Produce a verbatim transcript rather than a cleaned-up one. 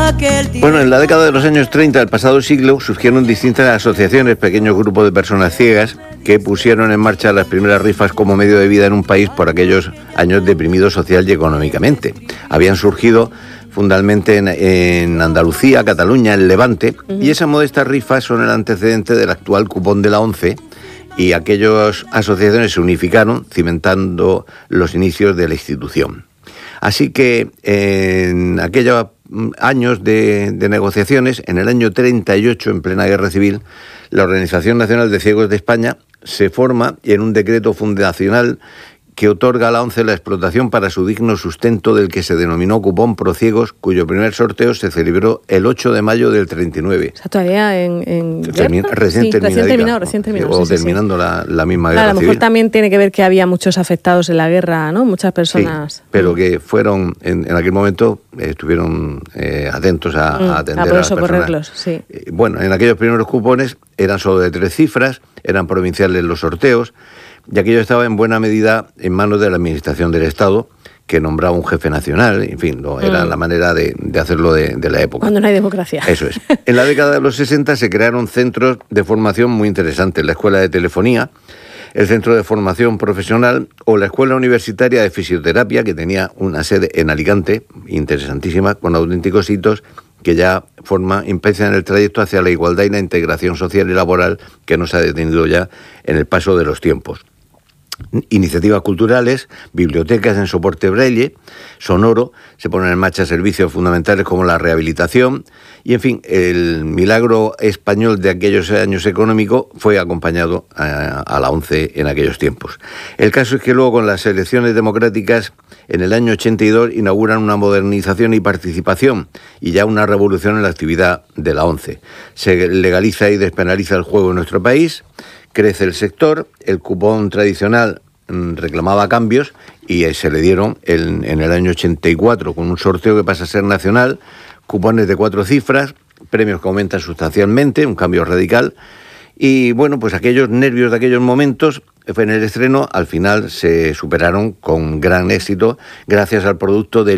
Bueno, en la década de los años treinta del pasado siglo surgieron distintas asociaciones, pequeños grupos de personas ciegas que pusieron en marcha las primeras rifas como medio de vida en un país por aquellos años deprimidos social y económicamente. Habían surgido fundamentalmente en, en Andalucía, Cataluña, en Levante, uh-huh. y esas modestas rifas son el antecedente del actual cupón de la ONCE, y aquellas asociaciones se unificaron, cimentando los inicios de la institución. Así que en aquellos años de, de negociaciones, en el año treinta y ocho, en plena guerra civil, la Organización Nacional de Ciegos de España se forma en un decreto fundacional que otorga a la ONCE la explotación para su digno sustento, del que se denominó cupón Prociegos, cuyo primer sorteo se celebró el ocho de mayo del treinta y nueve. O sea, todavía en... en Termin, recién, sí, recién terminado, recién terminado. O sí, sí, terminando sí. La, la misma guerra claro, a lo mejor civil. También tiene que ver que había muchos afectados en la guerra, ¿no? Muchas personas... Sí, pero que fueron, en, en aquel momento, eh, estuvieron eh, atentos a, mm, a atender a, a las personas. Sí. Eh, bueno, en aquellos primeros cupones eran solo de tres cifras, eran provinciales los sorteos, y aquello estaba en buena medida en manos de la Administración del Estado, que nombraba un jefe nacional, en fin, no, era mm. la manera de, de hacerlo de, de la época. Cuando no hay democracia. Eso es. En la década de los sesenta se crearon centros de formación muy interesantes, la Escuela de Telefonía, el Centro de Formación Profesional o la Escuela Universitaria de Fisioterapia, que tenía una sede en Alicante, interesantísima, con auténticos hitos que ya forma, empiezan el trayecto hacia la igualdad y la integración social y laboral que nos ha detenido ya en el paso de los tiempos. Iniciativas culturales, bibliotecas en soporte braille, sonoro, se ponen en marcha servicios fundamentales como la rehabilitación y, en fin, el milagro español de aquellos años económicos fue acompañado a, a la ONCE en aquellos tiempos. El caso es que luego, con las elecciones democráticas, en el año ochenta y dos inauguran una modernización y participación y ya una revolución en la actividad de la ONCE. Se legaliza y despenaliza el juego en nuestro país. Crece el sector, el cupón tradicional mmm, reclamaba cambios y eh, se le dieron el, en el año ochenta y cuatro, con un sorteo que pasa a ser nacional, cupones de cuatro cifras, premios que aumentan sustancialmente, un cambio radical. Y bueno, pues aquellos nervios de aquellos momentos en el estreno al final se superaron con gran éxito gracias al producto del